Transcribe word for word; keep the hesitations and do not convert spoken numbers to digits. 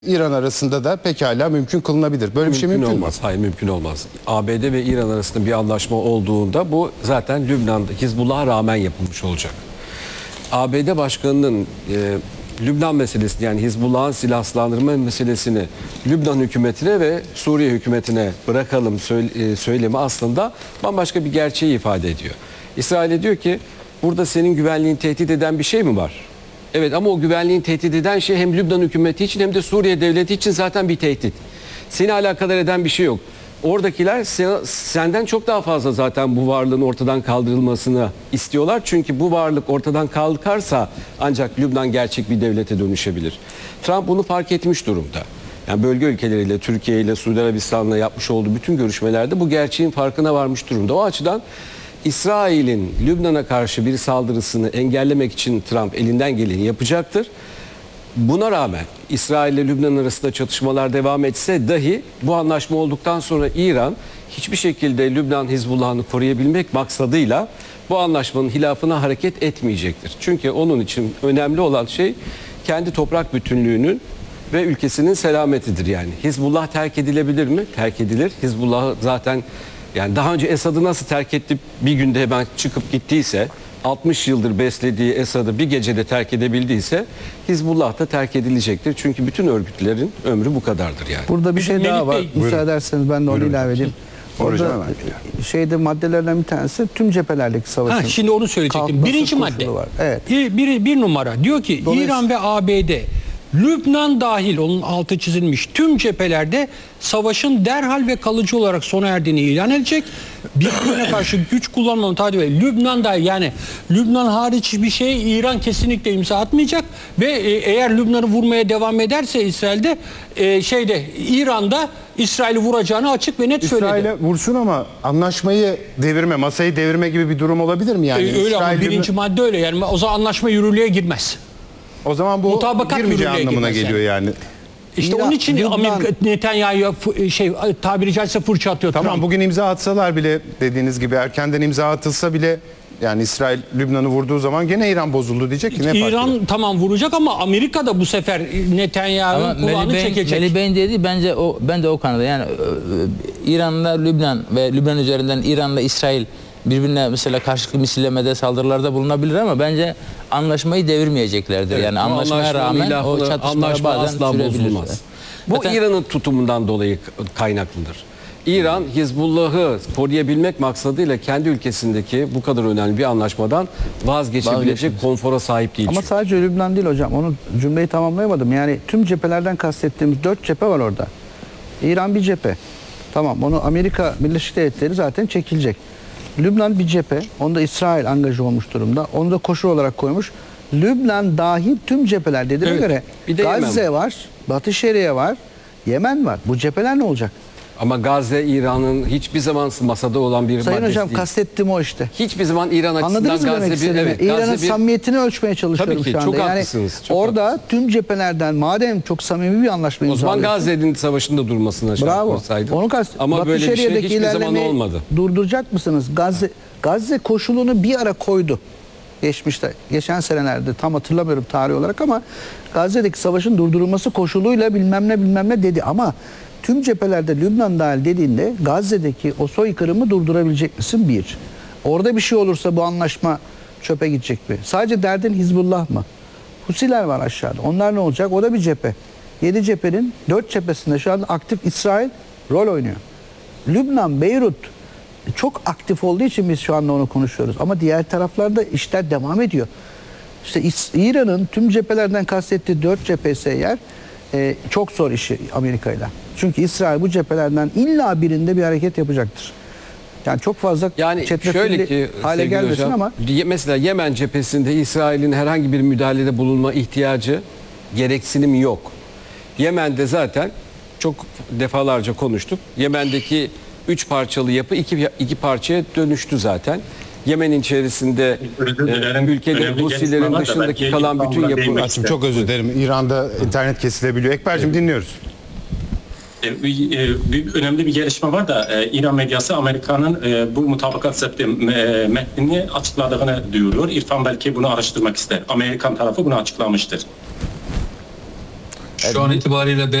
İran arasında da pekala mümkün kılınabilir. Böyle bir şey mümkün olmaz. mü? Hayır, mümkün olmaz. A B D ve İran arasında bir anlaşma olduğunda bu zaten Lübnan'da Hizbullah'a rağmen yapılmış olacak. A B D Başkanı'nın e, Lübnan meselesini, yani Hizbullah'ın silahlandırma meselesini Lübnan hükümetine ve Suriye hükümetine bırakalım söyle, e, söylemi aslında bambaşka bir gerçeği ifade ediyor. İsrail'e diyor ki burada senin güvenliğini tehdit eden bir şey mi var? Evet, ama o güvenliğini tehdit eden şey hem Lübnan hükümeti için hem de Suriye devleti için zaten bir tehdit. Seni alakadar eden bir şey yok. Oradakiler senden çok daha fazla zaten bu varlığın ortadan kaldırılmasını istiyorlar. Çünkü bu varlık ortadan kalkarsa ancak Lübnan gerçek bir devlete dönüşebilir. Trump bunu fark etmiş durumda. Yani bölge ülkeleriyle, Türkiye ile, Suudi Arabistan'la yapmış olduğu bütün görüşmelerde bu gerçeğin farkına varmış durumda. O açıdan İsrail'in Lübnan'a karşı bir saldırısını engellemek için Trump elinden geleni yapacaktır. Buna rağmen İsrail ile Lübnan arasında çatışmalar devam etse dahi bu anlaşma olduktan sonra İran hiçbir şekilde Lübnan Hizbullah'ını koruyabilmek maksadıyla bu anlaşmanın hilafına hareket etmeyecektir. Çünkü onun için önemli olan şey kendi toprak bütünlüğünün ve ülkesinin selametidir yani. Hizbullah terk edilebilir mi? Terk edilir. Hizbullah zaten, yani daha önce Esad'ı nasıl terk etti, bir günde hemen çıkıp gittiyse, altmış yıldır beslediği Esad'ı bir gecede terk edebildiyse Hizbullah da terk edilecektir. Çünkü bütün örgütlerin ömrü bu kadardır yani. Burada bir şey Melih daha var. Bey, Müsaade ederseniz ben de onu Buyurun. ilave edeyim. Orada şeyde maddelerden bir tanesi tüm cephelerdeki savaşın. Ha, şimdi onu söyleyecektim. kalkması Birinci koşulu madde. var. Evet. Bir, bir, bir numara. Diyor ki Dolayısıyla- İran ve A B D Lübnan dahil, onun altı çizilmiş, tüm cephelerde savaşın derhal ve kalıcı olarak sona erdiğini ilan edecek. Birbirine karşı güç kullanmanın taahhüdü ve Lübnan dahil, yani Lübnan hariç bir şey İran kesinlikle imza atmayacak ve e, eğer Lübnan'ı vurmaya devam ederse İsrail'de e, şeyde İran'da İsrail'i vuracağını açık ve net söyledi. İsrail'e vursun ama anlaşmayı devirme, masayı devirme gibi bir durum olabilir mi yani? E, öyle ama İsrail- birinci madde öyle, yani o zaman anlaşma yürürlüğe girmez. O zaman bu Mutabakat girmeyeceği yürürlüğe anlamına girmez geliyor yani. İşte İran, onun için Lübnan- Amerika Netanyahu'ya f- şey tabiri caizse fırça atıyor Tamam, Trump. bugün imza atsalar bile, dediğiniz gibi erkenden imza atılsa bile, yani İsrail Lübnan'ı vurduğu zaman gene İran bozuldu diyecek ki ne fark eder? İran tamam vuracak ama Amerika da bu sefer Ama Netanyahu'nun kulağını Melih Bey'in, çekecek. Melih Bey'in dediği bence o, ben de o kanıda, yani e, İran'la Lübnan ve Lübnan üzerinden İran'la İsrail birbirine mesela karşılıklı misillemede, saldırılarda bulunabilir ama bence anlaşmayı devirmeyeceklerdir. Evet, yani bu anlaşmaya anlaşmanın rağmen ilahını- o çatışmalar anlaşma bazen asla sürebilir. bozulmaz. Bu Zaten- İran'ın tutumundan dolayı kaynaklıdır. İran Hizbullah'ı koruyabilmek maksadıyla kendi ülkesindeki bu kadar önemli bir anlaşmadan vazgeçebilecek Vazgeçmez. konfora sahip değil. Ama çünkü. sadece Lübnan değil hocam. Onu cümleyi tamamlayamadım. Yani tüm cephelerden kastettiğimiz dört cephe var orada. İran bir cephe. Tamam, onu Amerika Birleşik Devletleri zaten çekilecek. Lübnan bir cephe. Onda İsrail angaja olmuş durumda. Onu da koşul olarak koymuş. Lübnan dahil tüm cepheler dediğine Evet. göre Bir de Gazze Yemen var, Batı Şeria var, Yemen var. Bu cepheler ne olacak? Ama Gazze İran'ın hiçbir zaman masada olan bir Sayın maddesi hocam değil. kastettiğim o işte. Hiçbir zaman İran açısından Anladınız mı demek Gazze bir, istediğimi? evet, İran'ın Gazze bir, samimiyetini ölçmeye çalışıyorum Tabii ki, şu anda. çok yani haklısınız, çok orada haklısınız. tüm cephelerden madem çok samimi bir anlaşma o zaman imzalıyorsun. Gazze'nin savaşında durmasına şart Bravo. olsaydı. Onu kast. Ama Batı böyle bir şey Şeria'daki hiçbir zaman ilerlemeyi olmadı. durduracak mısınız? Gazze Gazze koşulunu bir ara koydu. Geçmişte, geçen senelerde tam hatırlamıyorum tarih olarak ama Gazze'deki savaşın durdurulması koşuluyla bilmem ne bilmem ne dedi ama tüm cephelerde Lübnan dahil dediğinde Gazze'deki o soykırımı durdurabilecek misin? Bir. Orada bir şey olursa bu anlaşma çöpe gidecek mi? Sadece derdin Hizbullah mı? Husiler var aşağıda. Onlar ne olacak? O da bir cephe. Yedi cephenin dört cephesinde şu anda aktif İsrail rol oynuyor. Lübnan, Beyrut çok aktif olduğu için biz şu anda onu konuşuyoruz. Ama diğer taraflarda işler devam ediyor. İşte İs- İran'ın tüm cephelerden kastettiği dört cephesi eğer e, çok zor işi Amerika'yla. Çünkü İsrail bu cephelerden illa birinde bir hareket yapacaktır. Yani çok fazla Yani şöyle çetrefilli ki hale sevgili gelmesin hocam, ama ye- mesela Yemen cephesinde İsrail'in herhangi bir müdahalede bulunma ihtiyacı, gereksinimi yok. Yemen'de zaten çok defalarca konuştuk. Yemen'deki üç parçalı yapı iki, iki parçaya dönüştü zaten. Yemen'in içerisinde Özür dilerim. e, ülkede Önemli Husilerin gelişme var da dışındaki belki kalan bütün İstanbul'da yapı... değinmek Aslında çok özür dilerim. İran'da internet kesilebiliyor. Ekber'cim dinliyoruz. E, bir, e, bir önemli bir gelişme var da e, İran medyası Amerika'nın e, bu mutabakat septi e, metnini açıkladığını duyuruyor. İrfan belki bunu araştırmak ister. Amerikan tarafı bunu açıklamıştır. Şu an itibariyle